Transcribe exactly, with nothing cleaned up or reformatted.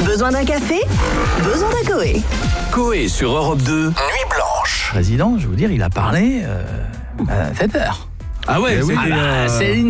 Besoin d'un café? Besoin d'un Coé. Coé sur Europe deux, Nuit Blanche. Président, je veux dire, il a parlé euh, à sept heures. Ah ouais, Eh oui, c'est- ah bah, euh, c'est une